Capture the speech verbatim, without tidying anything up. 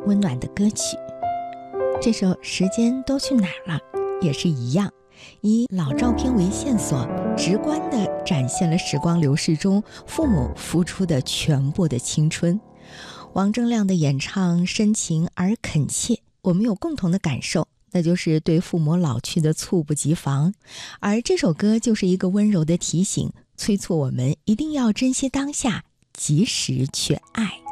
温暖的歌曲。这首《时间都去哪儿了》也是一样，以老照片为线索，直观地展现了时光流逝中父母付出的全部的青春。王铮亮的演唱深情而恳切，我们有共同的感受，那就是对父母老去的猝不及防。而这首歌就是一个温柔的提醒，催促我们一定要珍惜当下，及时去爱。